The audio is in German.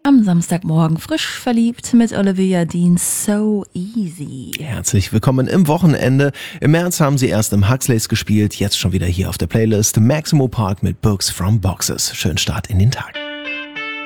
Am Samstagmorgen frisch verliebt mit Olivia Dean, So Easy. Herzlich willkommen im Wochenende. Im März haben sie erst im Huxleys gespielt, jetzt schon wieder hier auf der Playlist. Maximo Park mit Books from Boxes. Schönen Start in den Tag.